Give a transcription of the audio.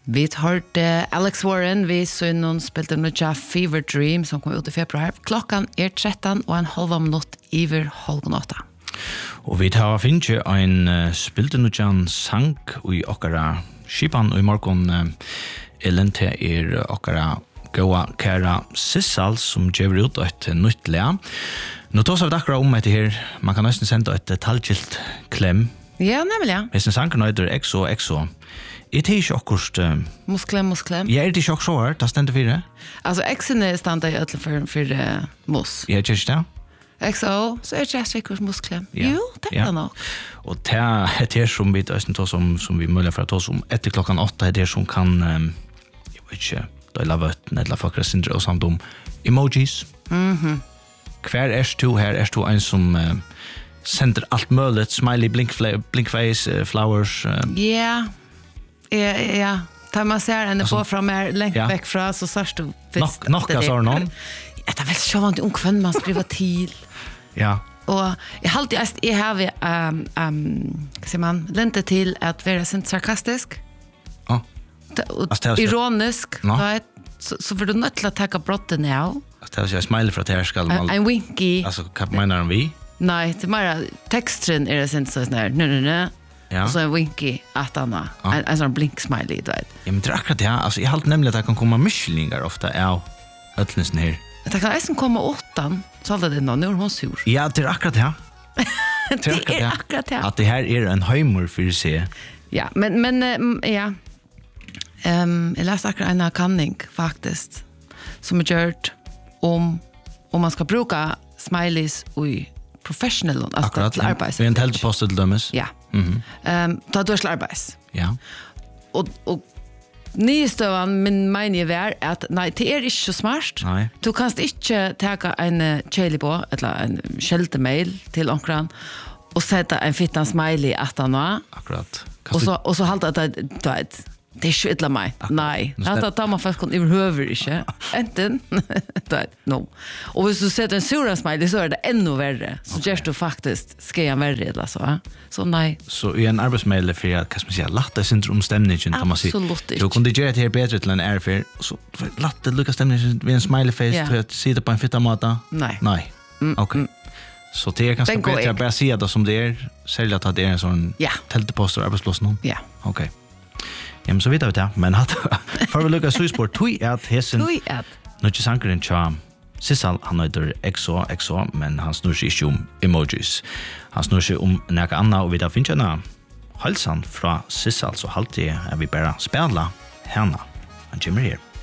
Vi hørte Alex Warren, vi sønnen spilte noe Fever Dream som kom ut i februar. Klokkan 13:30 minutt over 7:30. Og vi tar finne en spilte noe sang i okkara skipan og i morgen elente okkara gåa kæra Sissal som gjør ut et nytt lea. Nå tar vi akkurat om etter her, man kan nesten sende et talgilt klem. Ja, nemlig. Hvis en sanger nøyder exo. Er det ikke akkurat... Musklem. Ja, er det ikke akkurat så her? Det stender fire? Altså, exene stender i ødel for mus. Ja, det er ikke det? Exo, så er det ikke akkurat musklem. Ja. Jo, det er nok. Og det er som vi som vi mulig for å ta oss om etter klokken 8, det er som kan... jeg vet ikke, da jeg la vøtten, eller folk sindre og samt om emojis. Hver du her? Er du en som... sender allt möjligt, smiley, blinkface, flowers. Ja. Tar man ser en på fram här längt väck från så sörst du visst. Nocka så någon. Ja, det är väl så vant ung kvann man skriver till. Ja. Och jag har säger man lente till att vara sarkastisk. Ja. Ironisk, så för du nöt att ta brotten nu. Det är ju smiley för att här ska man. En winky. Alltså vad menar vi? Nej, det bara texten är det sen så där. Nej. Ja. Och så en winky att Anna. En sån blink smiley då. Ja, men det är akkurat det. Alltså jag har nämligen att det kan komma mischlingar ofta av ötlnesen här. Det kan nästan komma 8 så alltid det nu hon sur. Ja, det är akkurat det. Det är akkurat det. Att det här är en humor för sig. Ja, men ja. Jag läste akkurat en kanning faktiskt som är gjort om man ska bruka smileys i professional alltså till arbets. Vi har en teltpost till dömes. Ja. Ta du till arbets. Ja. Och nystövan min mening är att nej, det är inte så smart. Nej. Du kan inte ta en chili på eller en sheltermail till onkran och sätta en fittan smiley att han Akkurat. Och så halta det är ju illa mig. Nej. Det tar man faktiskt överhuvud inte. Enten. No. Och hvis du sätter en sura smiley så är det ännu värre. Så görs du faktiskt ska jag värre eller så. Så nej. Så i en arbetsmail för att kan man säga latta syndrom stämningen kan man säga. Du kunde göra det här bättre till en airfare så latta lucka stämningen med en smiley face för att sitta på en fitta mata. Nej. Okej. Så det är kanske bättre att bara säga det som det är. Sälja att det är en sån tältepost och arbetsplats nu. Ja. Okej. Ja, men så vet jag det. Men för vi lyckas så sport tui att hessen. Nu inte sankaren tja. Sissal han heter exo, men han snurrar sig om emojis. Han snurrar sig om något annat och vi där finns en halsan från Sissal så halt det är vi bara spela henne. Han kommer här.